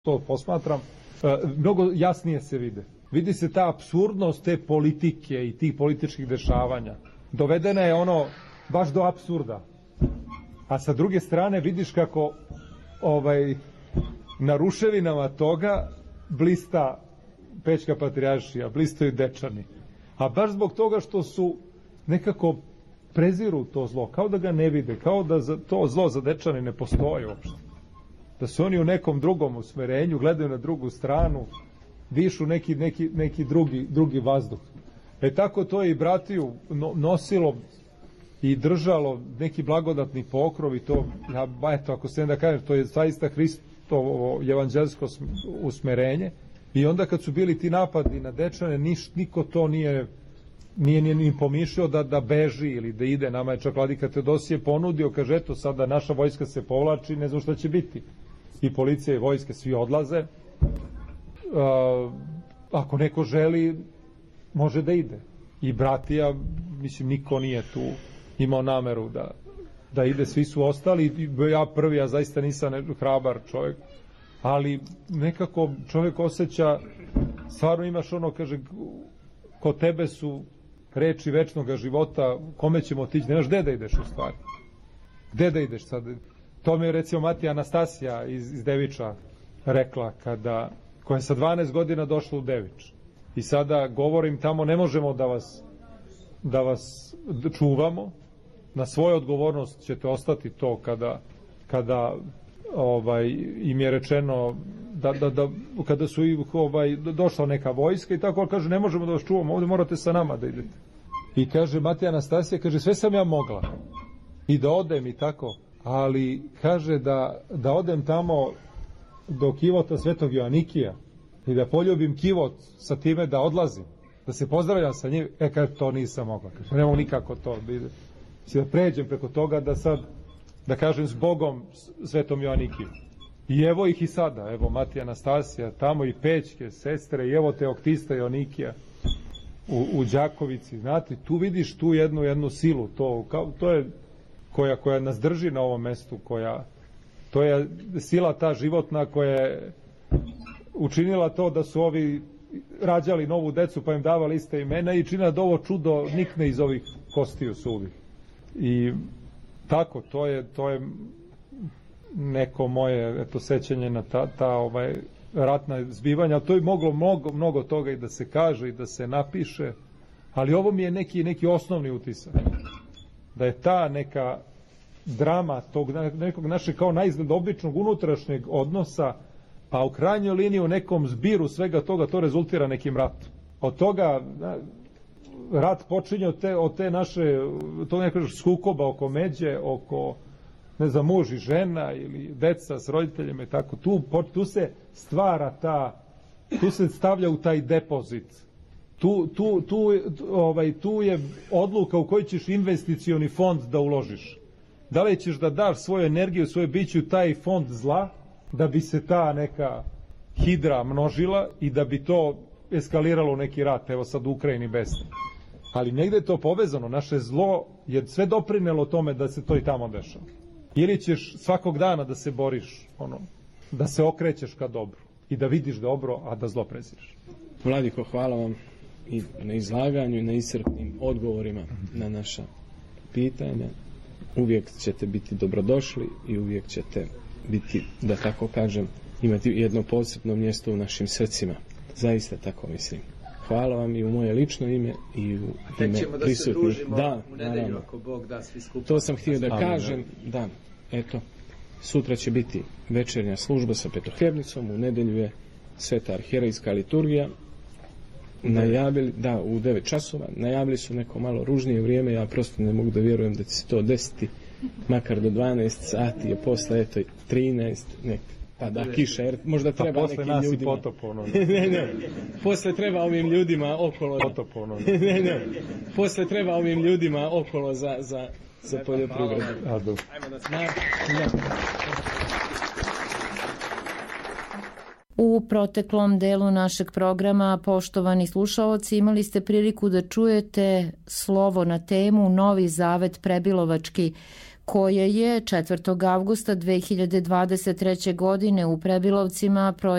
to posmatram, mnogo jasnije se vide. Vidi se ta apsurdnost te politike i tih političkih dešavanja. Dovedena je ono baš do apsurda. A sa druge strane vidiš kako na ruševinama toga blista Pećka patrijaršija, blistaju Dečani. A baš zbog toga što su nekako preziru to zlo, kao da ga ne vide, kao da to zlo za Dečani ne postoji uopšte. Da su oni u nekom drugom usmerenju, gledaju na drugu stranu, dišu neki drugi vazduh. Tako to je i bratiju nosilo i držalo neki blagodatni pokrov i to, eto, ako se da kažem, to je zaista Hristovo evanđelsko usmerenje. I onda kad su bili ti napadi na Dečane, niko to nije ni pomišljao da beži ili da ide. Nama je čak vladika Teodosije ponudio, kaže, eto, sada naša vojska se povlači, ne znam šta će biti. I policija i vojske, svi odlaze. Ako neko želi, može da ide. I bratija, mislim, niko nije tu imao nameru da ide, svi su ostali. Ja prvi, ja zaista nisam hrabar čovjek, ali nekako čovjek osjeća, stvarno imaš ono, kaže, kod tebe su reči večnog života, kome ćemo otići, nemaš gde da ideš u stvari. Gde da ideš sad? To mi je recimo Matija Anastasija iz Deviča rekla, koja je sa 12 godina došla u Devič. I sada govorim tamo, ne možemo da vas čuvamo, na svoju odgovornost ćete ostati to kada im je rečeno kada su došla neka vojska i tako, kaže, ne možemo da vas čuvamo, ovde morate sa nama da idete. I kaže Matija Anastasija, kaže, sve sam ja mogla i da odem i tako, ali kaže da odem tamo do kivota Svetog Joanikija i da poljubim kivot sa time da odlazim, da se pozdravljam sa njim, kaže, to nisam mogla, kaže, ne mogu nikako to da pređem preko toga da sad, da kažem, s Bogom Svetom Joanikiju. I evo ih i sada, evo Matija Anastasija, tamo i Pećke, sestre, i evo Teoktista Joanikija u Đakovici, znate, tu vidiš tu jednu silu, to je koja nas drži na ovom mestu, to je sila ta životna koja je učinila to da su ovi rađali novu decu pa im davali iste imena i činila da ovo čudo nikne iz ovih kostiju suvih. I tako, to je neko moje sećanje na ta ratna zbivanja, to je moglo mnogo toga i da se kaže i da se napiše, ali ovo mi je neki osnovni utisak, da je ta neka drama tog nekog našeg kao naizgled običnog unutrašnjeg odnosa, pa u krajnjoj liniji u nekom zbiru svega toga to rezultira nekim ratom. Od toga rat počinje od te naše, to nekog sukoba oko međe, oko, ne znam, muž i žena ili deca s roditeljima i tako. Tu se stvara tu se stavlja u taj depozit. Tu je odluka u kojoj ćeš investicioni fond da uložiš. Da li ćeš da daš svoju energiju, svoje biće u taj fond zla, da bi se ta neka hidra množila i da bi to eskaliralo u neki rat, evo sad u Ukrajini besne. Ali negde je to povezano, naše zlo je sve doprinelo tome da se to i tamo dešava. Ili ćeš svakog dana da se boriš, da se okrećeš ka dobru i da vidiš dobro, a da zlo preziriš. Vladiko, hvala vam i na izlaganju i na iscrpnim odgovorima na naša pitanja. Uvijek ćete biti dobrodošli i uvijek ćete biti, da tako kažem, imati jedno posebno mjesto u našim srcima. Zaista tako mislim. Hvala vam i u moje lično ime i u ime prisutnih. Da se družimo u nedelju, ako Bog da, svi skupa. To sam htio da kažem, da, eto, sutra će biti večernja služba sa Petohljebnicom, u nedelju je Sveta arhijerejska liturgija, najavili, da, u 9 časova, najavili su neko malo ružnije vrijeme, ja prosto ne mogu da vjerujem da će se to desiti, makar do 12 sati je posle, eto, 13, pa da, kiša, jer možda treba nekim ljudima. Pa posle nas i potop, ono. Ne, posle treba ovim ljudima okolo. Potop, ono. Ne, posle treba ovim ljudima okolo za poljoprivredu. Ajmo da se... U proteklom delu našeg programa, poštovani slušaoci, imali ste priliku da čujete slovo na temu Novi Zavet Prebilovački, koje je 4. avgusta 2023. godine u Prebilovcima